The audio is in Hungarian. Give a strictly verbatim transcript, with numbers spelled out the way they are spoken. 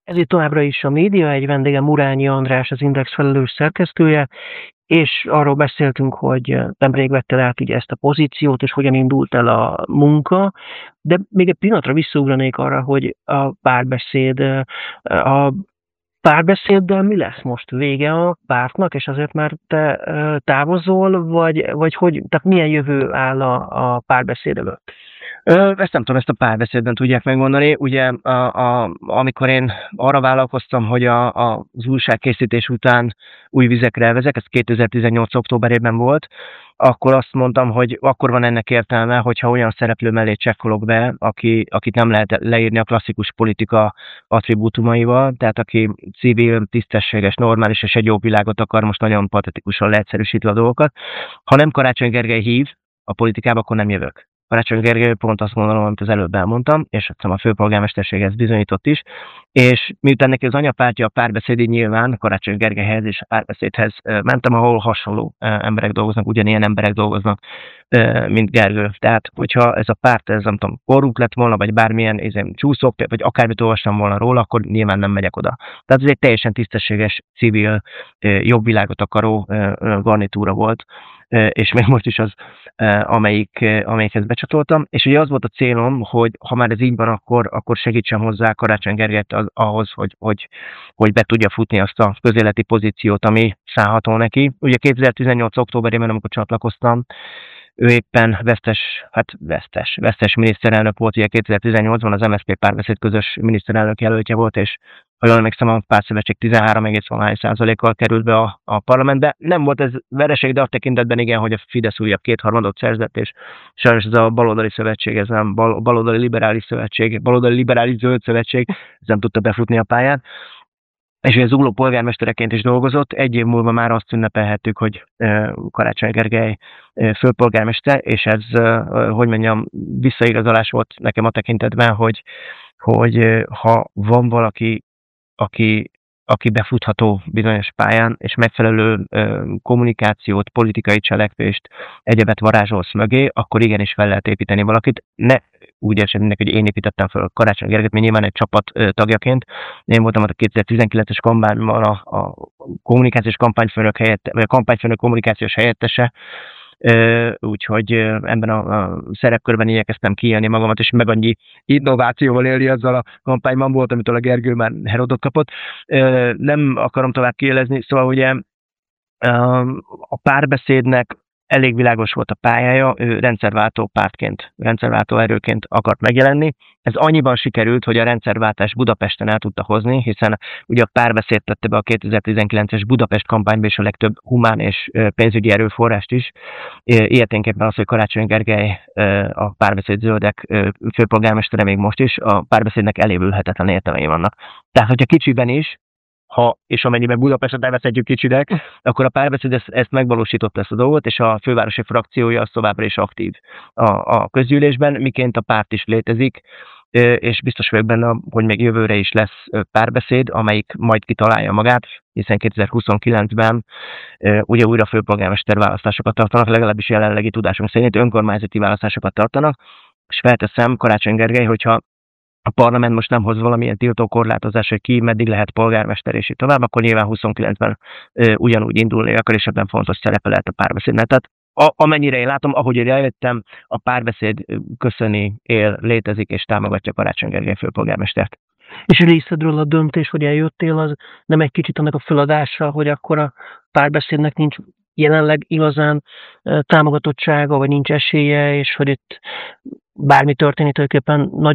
Ez itt továbbra is a Média, egy vendégem Murányi András, az Index felelős szerkesztője, és arról beszéltünk, hogy nemrég vetted át ugye ezt a pozíciót, és hogyan indult el a munka, de még egy pillanatra visszaugranék arra, hogy a párbeszéd, a párbeszéddel mi lesz most? Vége a pártnak, és azért már te távozol, vagy, vagy hogy, tehát milyen jövő áll a, a párbeszéd előtt? Ö, ezt nem tudom, ezt a párbeszédben tudják megmondani. Ugye, a, a, amikor én arra vállalkoztam, hogy a, a, az újságkészítés után új vizekre elvezek, ez kétezer-tizennyolc októberében volt, akkor azt mondtam, hogy akkor van ennek értelme, hogyha olyan szereplő mellé csekkolok be, aki, akit nem lehet leírni a klasszikus politika attribútumaival, tehát aki civil, tisztességes, normális és egy jobb világot akar, most nagyon patetikusan leegyszerűsítve a dolgokat. Ha nem Karácsony Gergely hív a politikába, akkor nem jövök. Karácsony Gergely pont azt gondolom, amit az előbb elmondtam, és azt a főpolgármesterség ezt bizonyított is, és miután neki az anyapártja a Párbeszéd, így nyilván Karácsony Gergelyhez és a Párbeszédhez mentem, ahol hasonló emberek dolgoznak, ugyanilyen emberek dolgoznak, mint Gergő. Tehát, hogyha ez a párt, ez nem tudom, korrupt lett volna, vagy bármilyen izém, csúszok, vagy akármit olvastam volna róla, akkor nyilván nem megyek oda. Tehát ez egy teljesen tisztességes, civil, jobb világot akaró garnitúra volt, és még most is az, amelyik, amelyikhez becsatoltam. És ugye az volt a célom, hogy ha már ez így van, akkor, akkor segítsem hozzá Karácsony Gergelyt az, ahhoz, hogy, hogy, hogy be tudja futni azt a közéleti pozíciót, ami szállható neki. Ugye kétezer-tizennyolc októberében, amikor csatlakoztam, ő éppen vesztes, hát vesztes, vesztes miniszterelnök volt, ugye kétezer-tizennyolcban az em es zé pé Párbeszéd közös miniszterelnök jelöltje volt, és ha jól emlékszem, a Pártszövetség tizenhárom egész valahány százalékkal került be a, a parlamentbe. Nem volt ez vereség, de a tekintetben igen, hogy a Fidesz újabb kétharmadot szerzett, és sajnos ez a baloldali szövetség, ez nem bal, baloldali liberális szövetség, baloldali liberális zöld szövetség, ez nem tudta befutni a pályát. És ő zugló polgármestereként is dolgozott, egy év múlva már azt ünnepelhettük, hogy Karácsony Gergely főpolgármester, és ez, hogy mondjam, visszaigazolás volt nekem a tekintetben, hogy, hogy ha van valaki, aki, aki befutható bizonyos pályán, és megfelelő kommunikációt, politikai cselekvést, egyebet varázsolsz mögé, akkor igenis fel lehet építeni valakit. Ne úgy esetleg, hogy én építettem fel Karácsony Gergelyt, mert nyilván egy csapat tagjaként. Én voltam a kétezer-tizenkilences kampányban a, a kommunikációs kampányfőnök helyett, vagy a kampányfőnök kommunikációs helyettese, úgyhogy ebben a, a szerepkörben igyekeztem kiélni magamat, és meg annyi innovációval élni azzal a kampányban volt, amitől a Gergő már Herodot kapott. Nem akarom tovább kielezni, szóval ugye a Párbeszédnek elég világos volt a pályája, ő rendszerváltó pártként, rendszerváltó erőként akart megjelenni. Ez annyiban sikerült, hogy a rendszerváltás Budapesten el tudta hozni, hiszen ugye a Párbeszéd tette be a kétezer-tizenkilences Budapest kampányba is a legtöbb humán és pénzügyi erőforrást is. Ilyeténképpen az, hogy Karácsony Gergely a Párbeszéd zöldek főpolgármestere még most is, a Párbeszédnek elévülhetetlen értelmei vannak. Tehát, hogyha kicsiben is, ha és amennyiben Budapestet elveszhetjük kicsinek, akkor a Párbeszéd ezt, ezt megvalósította ezt a dolgot, és a fővárosi frakciója az továbbra is aktív a, a közgyűlésben, miként a párt is létezik, és biztos vagyok benne, hogy még jövőre is lesz Párbeszéd, amelyik majd kitalálja magát, hiszen kétezer-huszonkilencben ugye újra főpolgármester választásokat tartanak, legalábbis jelenlegi tudásunk szerint önkormányzati választásokat tartanak, és felteszem Karácsony Gergely, hogyha a parlament most nem hoz valamilyen tiltó korlátozás, hogy ki meddig lehet polgármester, és így tovább, akkor nyilván huszonkilencben e, ugyanúgy indulni akar, és ebben fontos szerepe lehet a Párbeszédnek. Tehát a, amennyire én látom, ahogy én eljöttem, a Párbeszéd köszöni, él, létezik, és támogatja Karácsony Gergely főpolgármestert. És részedről a döntés, hogy eljöttél, az nem egy kicsit annak a feladása, hogy akkor a Párbeszédnek nincs jelenleg igazán támogatottsága, vagy nincs esélye, és hogy itt bármi történik, tulajdonképpen nagy